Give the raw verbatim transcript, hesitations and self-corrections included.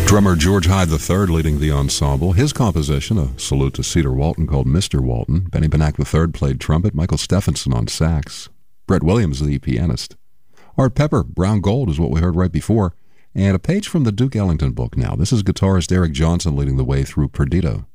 Drummer George Hyde the third leading the ensemble. His composition, a salute to Cedar Walton, called Mister Walton. Benny Benack the third played trumpet. Michael Stephenson on sax. Brett Williams, the pianist. Art Pepper, Brown Gold is what we heard right before. And a page from the Duke Ellington book now. This is guitarist Eric Johnson leading the way through Perdido.